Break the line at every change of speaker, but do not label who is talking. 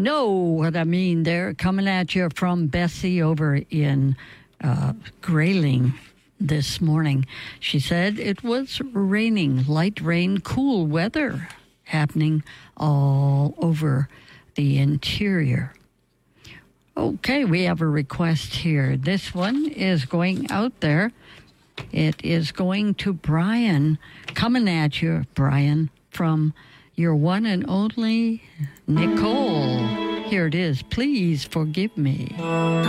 know what I mean there. Coming at you from Bessie over in Grayling this morning. She said it was raining, light rain, cool weather happening all over the interior. Okay, we have a request here. This one is going out there. It is going to Brian. Coming at you, Brian, from your one and only Nicole. Here it is. Please forgive me.